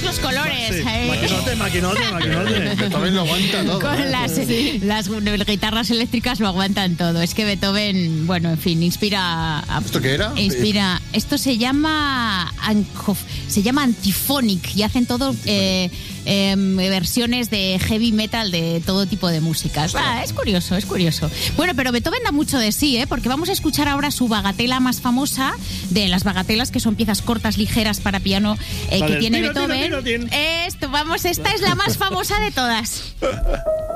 los colores. Sí. Maquinote. Beethoven lo aguanta todo. Con las guitarras eléctricas lo aguantan todo. Es que Beethoven, bueno, en fin, inspira... ¿Esto qué era? Esto se llama Antiphonic y hacen todo versiones de heavy metal de todo tipo de músicas. Es curioso. Bueno, pero Beethoven da mucho de sí, porque vamos a escuchar ahora su bagatela más famosa, de las bagatelas que son piezas cortas, ligeras para piano que tiene Beethoven. Esta es la más famosa de todas.